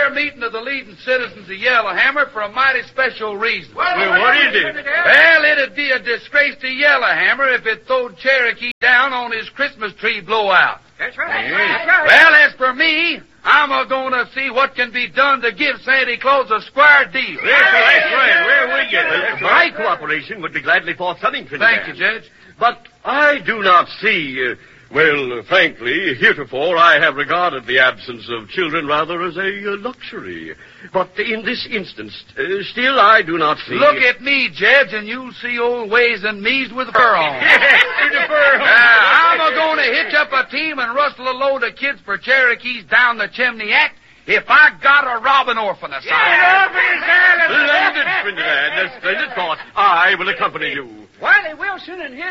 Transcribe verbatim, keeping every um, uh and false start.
here meeting of the leading citizens of Yellowhammer for a mighty special reason. Well, well what is it? Well, it'd be a disgrace to Yellowhammer if it throwed Cherokee down on his Christmas tree blowout. That's right. Yes. That's right. Well, as for me, I'm a-going to see what can be done to give Santa Claus a square deal. Yes, that's right. Where we get it. My cooperation would be gladly forthcoming, Trinidad. Thank you, Judge. But I do not see... Uh, Well, uh, frankly, heretofore I have regarded the absence of children rather as a uh, luxury. But in this instance, uh, still I do not see... Look at me, Judge, and you'll see old Ways and Me's with fur on. With the fur on. Uh, I'm a-going to hitch up a team and rustle a load of kids for Cherokees down the chimney act if I got a robbing orphan asylum. Yeah, Splendid, Trinidad. A splendid thought. I will accompany you. Wiley Wilson and his